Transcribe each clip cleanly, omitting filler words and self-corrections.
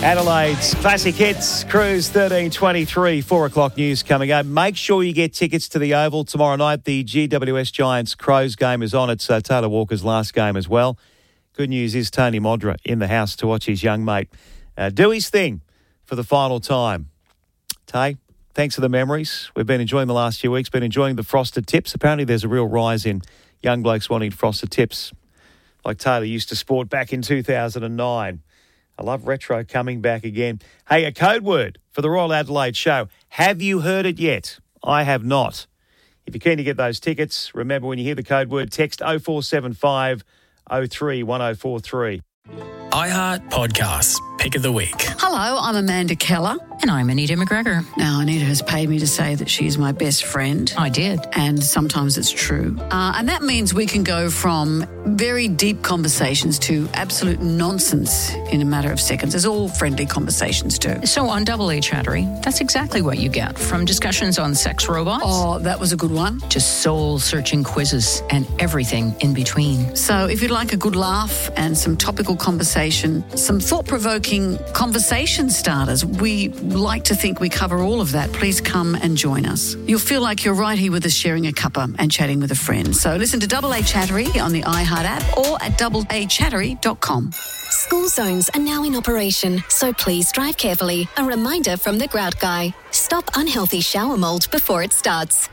Adelaide's Classic Hits, Cruise 1323, 4 o'clock news coming up. Make sure you get tickets to the Oval tomorrow night. The GWS Giants Crows game is on. It's Taylor Walker's last game as well. Good news is Tony Modra in the house to watch his young mate do his thing for the final time. Tay, thanks for the memories. We've been enjoying the last few weeks, been enjoying the frosted tips. Apparently there's a real rise in young blokes wanting frosted tips like Taylor used to sport back in 2009. I love retro coming back again. Hey, a code word for the Royal Adelaide show. Have you heard it yet? I have not. If you're keen to get those tickets, remember when you hear the code word, text 0475 03 1043. iHeart Podcasts, Pick of the Week. Hello, I'm Amanda Keller. And I'm Anita McGregor. Now, Anita has paid me to say that she's my best friend. I did. And sometimes it's true. And that means we can go from very deep conversations to absolute nonsense in a matter of seconds, as all friendly conversations do. So on Double A Chattery, that's exactly what you get. From discussions on sex robots. Oh, that was a good one. To soul-searching quizzes and everything in between. So if you'd like a good laugh and some topical conversation, some thought-provoking conversation starters, we like to think we cover all of that. Please come and join us. You'll feel like you're right here with us sharing a cuppa and chatting with a friend. So listen to Double A Chattery on the iHeart app or at doubleachattery.com. School zones are now in operation, so please drive carefully. A reminder from The Grout Guy. Stop unhealthy shower mould before it starts.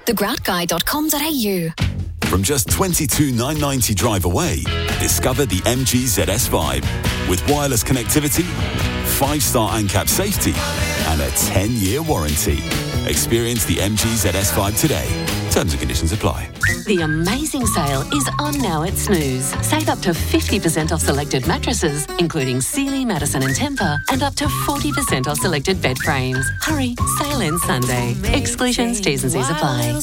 thegroutguy.com.au. From just $22,990 drive away, discover the MG ZS Vibe. With wireless connectivity, 5-star ANCAP safety, and a 10-year warranty. Experience the MG ZS Vibe today. Terms and conditions apply. The amazing sale is on now at Snooze. Save up to 50% off selected mattresses, including Sealy, Madison and Tempur, and up to 40% off selected bed frames. Hurry, sale ends Sunday. Exclusions, T's and C's apply.